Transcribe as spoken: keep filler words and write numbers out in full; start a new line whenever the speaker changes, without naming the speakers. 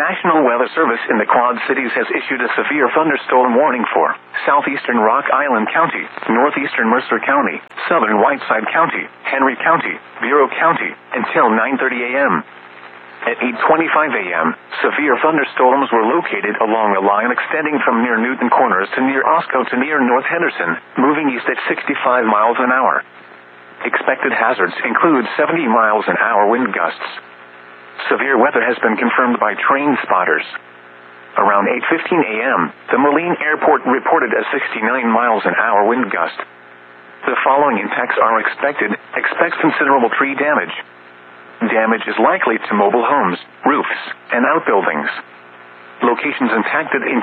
National Weather Service in the Quad Cities has issued a severe thunderstorm warning for southeastern Rock Island County, northeastern Mercer County, southern Whiteside County, Henry County, Bureau County, until nine thirty a.m. At eight twenty-five a.m., severe thunderstorms were located along a line extending from near Newton Corners to near Osco to near North Henderson, moving east at sixty-five miles an hour. Expected hazards include seventy miles an hour wind gusts. Severe weather has been confirmed by train spotters. Around eight fifteen a.m., the Moline Airport reported a sixty-nine miles an hour wind gust. The following impacts are expected. Expect considerable tree damage. Damage is likely to mobile homes, roofs, and outbuildings. Locations impacted include